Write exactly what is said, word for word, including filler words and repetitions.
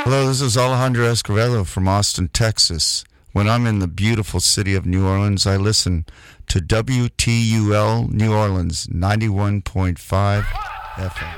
Hello, this is Alejandro Escovedo from Austin, Texas. When I'm in the beautiful city of New Orleans, I listen to W T U L New Orleans ninety-one point five F M.